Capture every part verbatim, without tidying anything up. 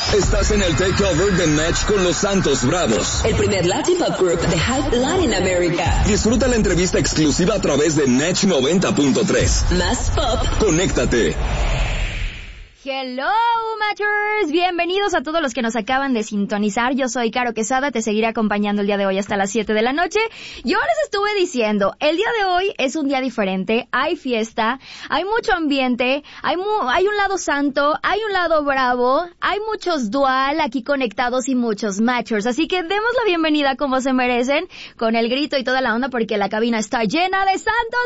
Estás en el takeover de Match con los Santos Bravos, el primer Latin Pop Group de Hype Latin America. Disfruta la entrevista exclusiva a través de Match noventa punto tres. Más pop. Conéctate. Hello, Matchers. Bienvenidos a todos los que nos acaban de sintonizar. Yo soy Caro Quesada, te seguiré acompañando el día de hoy hasta las siete de la noche. Yo les estuve diciendo, el día de hoy es un día diferente, hay fiesta, hay mucho ambiente, hay, mu- hay un lado santo, hay un lado bravo, hay muchos dual aquí conectados y muchos Matchers. Así que demos la bienvenida como se merecen, con el grito y toda la onda, porque la cabina está llena de Santos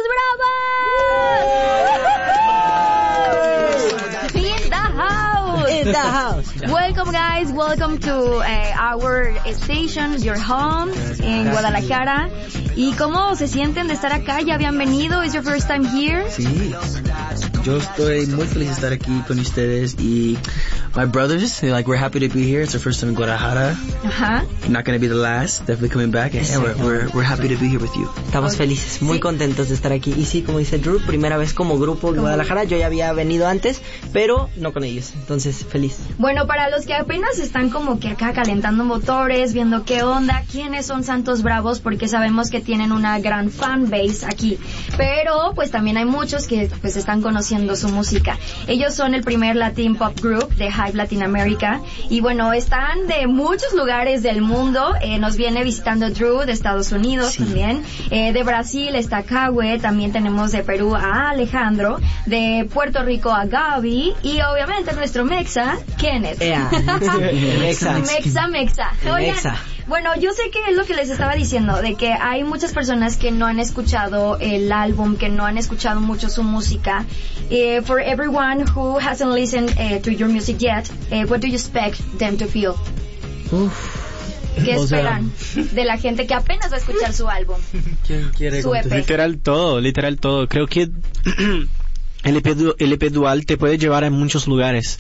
Bravos. In the house. In the house. Welcome, guys. Welcome to uh, our station, your home en Guadalajara. ¿Y cómo se sienten de estar acá? ¿Ya habían venido? ¿Is your first time here? Sí. Yo estoy muy feliz de estar aquí con ustedes y my brothers, they're like, we're happy to be here. It's our first time in Guadalajara. Ajá. Not going to be the last. Definitely coming back. And yeah, we're, we're, we're happy to be here with you. Estamos felices, muy sí. contentos de estar aquí. Y sí, como dice Drew, primera vez como grupo en Guadalajara. Yo ya había venido antes, pero no con ellos. Entonces, feliz. Bueno, para los que apenas están como que acá calentando motores, viendo qué onda, quiénes son Santos Bravos, porque sabemos que tienen una gran fan base aquí. Pero, pues también hay muchos que pues están conociendo su música. Ellos son el primer Latin Pop Group de Hype Latin America. Y bueno, están de muchos lugares del mundo. Eh, nos viene visitando Drew de Estados Unidos sí. también. Eh, de Brasil está Kawe. También tenemos de Perú a Alejandro. De Puerto Rico a Gaby. Y obviamente nuestro Mexa, Kenneth. Yeah. Mexa. Mexa, Mexa. Oigan, Mexa. bueno, yo sé que es lo que les estaba diciendo, de que hay muchas personas que no han escuchado el álbum, que no han escuchado mucho su música. Uh, for everyone who hasn't listened uh, to your music yet, uh, what do you expect them to feel? Uf. ¿Qué o esperan sea, de la gente que apenas va a escuchar su álbum? ¿Quién quiere Su E P. Literal todo, literal todo. Creo que el E P, el E P dual te puede llevar a muchos lugares.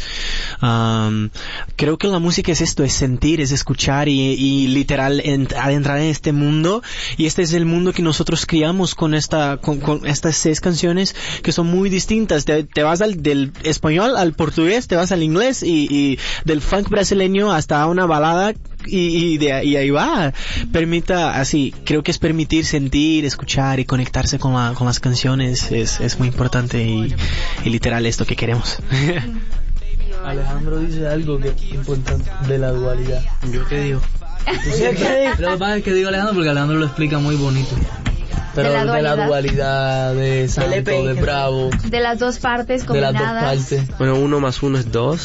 Um, creo que la música es esto, es sentir, es escuchar y, y literal ent- adentrar en este mundo. Y este es el mundo que nosotros criamos con esta, con, con estas seis canciones que son muy distintas. Te, te vas al, del español al portugués, te vas al inglés y, y del funk brasileño hasta una balada. Y, y, de, y ahí va. Permita, así, creo que es permitir sentir, escuchar y conectarse con, la, con las canciones. Es, es muy importante y, y literal esto que queremos. Alejandro dice algo que es importante de la dualidad. ¿Yo qué digo? Lo que pasa es que digo Alejandro porque Alejandro lo explica muy bonito. Pero ¿De la de la dualidad? dualidad, de Santo, E P. de Bravo, De las dos partes de las combinadas. dos partes. Bueno, uno más uno es dos.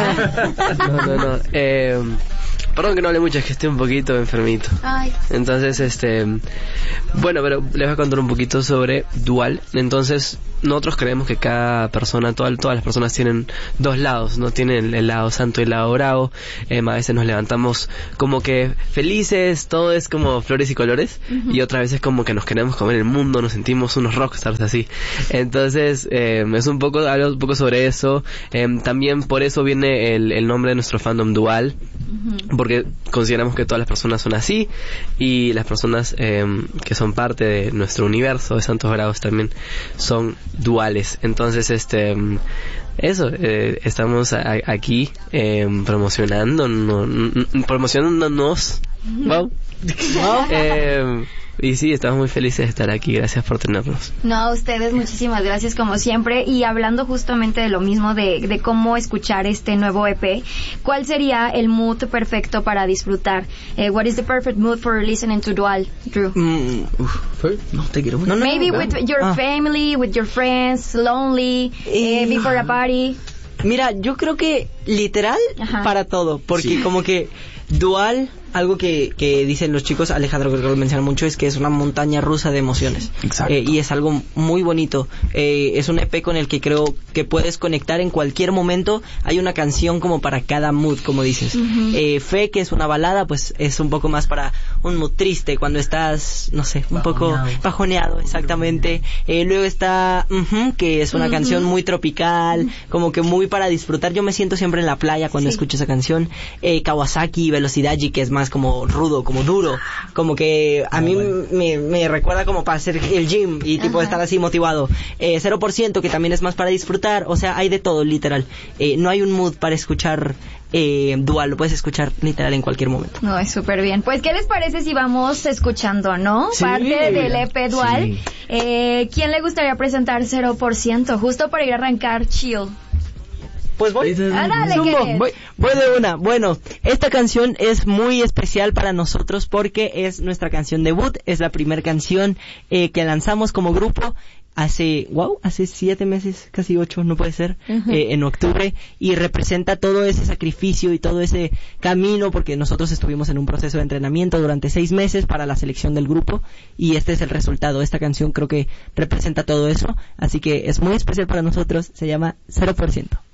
No, no, no. Eh, perdón que no hable mucho, es que estoy un poquito enfermito. Ay. Entonces, este... Bueno, pero les voy a contar un poquito sobre dual. Entonces, nosotros creemos que cada persona, toda, todas las personas tienen dos lados, ¿no? Tienen el, el lado santo y el lado bravo. Eh, a veces nos levantamos como que felices, todo es como flores y colores. Uh-huh. Y otras veces como que nos queremos comer el mundo, nos sentimos unos rockstars así. Entonces, eh, es un poco, hablo un poco sobre eso. Eh, también por eso viene el, el nombre de nuestro fandom dual. Uh-huh. Porque consideramos que todas las personas son así. Y las personas eh, que son parte de nuestro universo de Santos Bravos también son duales. Entonces, este... Eso, eh, estamos a, aquí eh, promocionando, no, n- promocionándonos. Wow. Wow. Eh, y sí, estamos muy felices de estar aquí. Gracias por tenernos. No, a ustedes muchísimas gracias como siempre. Y hablando justamente de lo mismo, de, de cómo escuchar este nuevo E P, ¿cuál sería el mood perfecto para disfrutar? Eh, what is the perfect mood for listening to Dual, Drew? Mm, Uf, no te quiero. no, no, Maybe no, with no. your Ah. family, with your friends, lonely, eh, Eh, before a party. Mira, yo creo que literal Ajá. para todo, porque Sí. como que dual, algo que, que dicen los chicos, Alejandro creo que lo menciona mucho, es que es una montaña rusa de emociones. Exacto. Eh, y es algo muy bonito. Eh, es un E P con el que creo que puedes conectar en cualquier momento. Hay una canción como para cada mood, como dices. Uh-huh. Eh, Fe, que es una balada, pues es un poco más para un mood triste, cuando estás, no sé, un Bajoneado. poco bajoneado, exactamente. Eh, luego está uh-huh, que es una Uh-huh. canción muy tropical, como que muy para disfrutar. Yo me siento siempre en la playa cuando Sí. escucho esa canción. Eh, Kawasaki, Velocidad G, que es más como rudo, como duro, como que a mí me, me recuerda como para hacer el gym y tipo Ajá. estar así motivado. Eh, cero por ciento, que también es más para disfrutar. O sea, hay de todo, literal. Eh, no hay un mood para escuchar eh, Dual, lo puedes escuchar literal en cualquier momento. No, es súper bien. Pues, ¿qué les parece si vamos escuchando, no? Sí. Parte del E P Dual. Sí. Eh, ¿Quién le gustaría presentar cero por ciento? Justo para ir a arrancar chill. Pues voy. Ah, dale, Zumbo, ¿qué es? voy, voy de una. Bueno, esta canción es muy especial para nosotros porque es nuestra canción debut, es la primera canción eh, que lanzamos como grupo hace, wow, hace siete meses, casi ocho, no puede ser, uh-huh. eh, en octubre, y representa todo ese sacrificio y todo ese camino, porque nosotros estuvimos en un proceso de entrenamiento durante seis meses para la selección del grupo, y este es el resultado. Esta canción creo que representa todo eso, así que es muy especial para nosotros, se llama cero por ciento.